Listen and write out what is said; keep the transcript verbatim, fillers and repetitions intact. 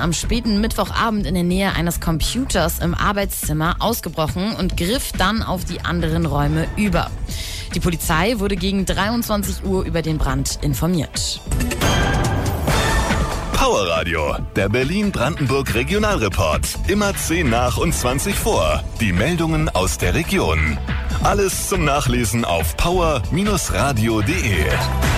am späten Mittwochabend in der Nähe eines Computers im Arbeitszimmer ausgebrochen und griff dann auf die anderen Räume über. Die Polizei wurde gegen dreiundzwanzig Uhr über den Brand informiert. Powerradio, der Berlin-Brandenburg Regionalreport. Immer zehn nach und zwanzig vor. Die Meldungen aus der Region. Alles zum Nachlesen auf power Bindestrich radio punkt de.